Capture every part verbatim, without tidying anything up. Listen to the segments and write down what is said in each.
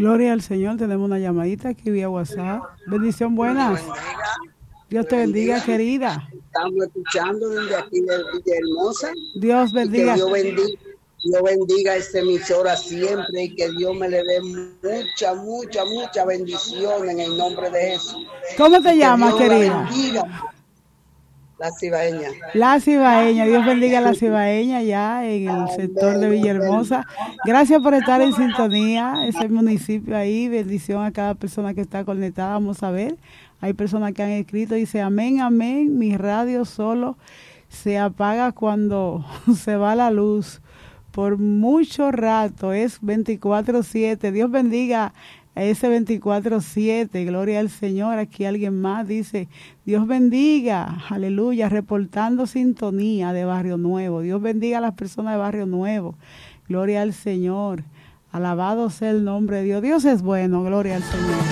Gloria al Señor, tenemos una llamadita aquí vía WhatsApp. Bendición, buenas. Dios te bendiga, querida. Estamos escuchando desde aquí de Villahermosa. Dios bendiga. Que Dios bendiga, Dios bendiga esta emisora siempre y que Dios me le dé mucha, mucha, mucha bendición en el nombre de Jesús. ¿Cómo te llamas, querida? La Cibaeña. La Cibaeña, Dios bendiga a la Cibaeña ya en el sector de Villahermosa. Gracias por estar en sintonía, ese municipio ahí, bendición a cada persona que está conectada. Vamos a ver, hay personas que han escrito, dice amén, amén, mi radio solo se apaga cuando se va la luz, por mucho rato, es veinticuatro siete, Dios bendiga a ese veinticuatro siete, gloria al Señor. Aquí alguien más dice, Dios bendiga, aleluya, reportando sintonía de Barrio Nuevo. Dios bendiga a las personas de Barrio Nuevo, gloria al Señor, alabado sea el nombre de Dios. Dios es bueno, gloria al Señor.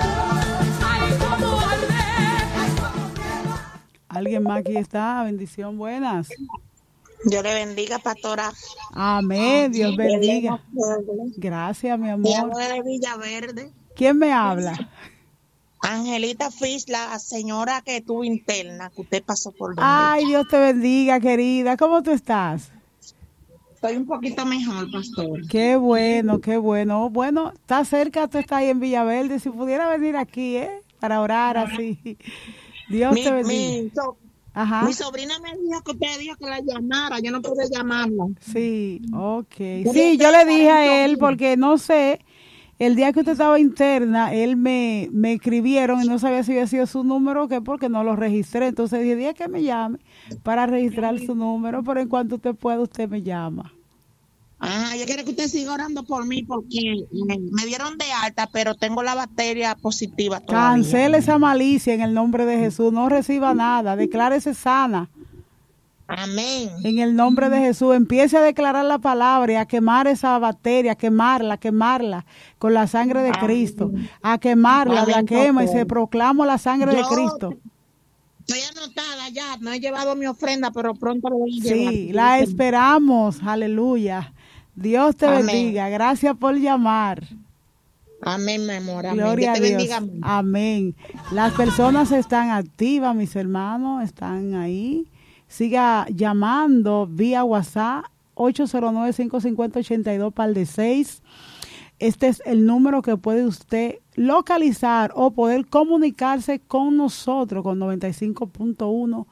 Alguien más aquí está, bendición, buenas. Dios le bendiga, pastora. Amén, Dios bendiga. Gracias, mi amor. De Villaverde. ¿Quién me habla? Angelita Fish, la señora que tuvo interna, que usted pasó por donde. Ay, Dios te bendiga, querida. ¿Cómo tú estás? Estoy un poquito mejor, pastor. Qué bueno, qué bueno. Bueno, está cerca, tú estás ahí en Villaverde. Si pudiera venir aquí, ¿eh? Para orar así. Dios mi, te bendiga. Mi, so, Ajá. Mi sobrina me dijo que usted dijo que la llamara, yo no pude llamarla. Sí, ok. Sí, yo le dije a él porque no sé, el día que usted estaba interna, él me, me escribieron y no sabía si había sido su número o qué, porque no lo registré. Entonces dije, día que me llame para registrar su número, pero en cuanto usted pueda, usted me llama. Ah, yo quiero que usted siga orando por mí porque me, me dieron de alta, pero tengo la batería positiva todavía. Cancele esa malicia en el nombre de Jesús, no reciba nada, declárese sana. Amén. En el nombre de Jesús, empiece a declarar la palabra y a quemar esa batería, a quemarla, a quemarla con la sangre de Amén. Cristo, a quemarla, Amén, la quema y se proclama la sangre yo, de Cristo. Estoy anotada ya, no he llevado mi ofrenda, pero pronto lo voy a llevar. Sí, la esperamos, aleluya. Dios te Amén. Bendiga. Gracias por llamar. Amén, mi amor. Amén. Gloria Dios a te Dios. Bendiga, amén. Amén. Las personas están activas, mis hermanos, están ahí. Siga llamando vía WhatsApp ocho cero nueve, cinco cinco cero, ocho dos par de seis. Este es el número que puede usted localizar o poder comunicarse con nosotros con noventa y cinco punto uno.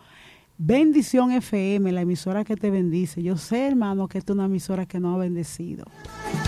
Bendición F M, la emisora que te bendice. Yo sé, hermano, que esta es una emisora que nos ha bendecido.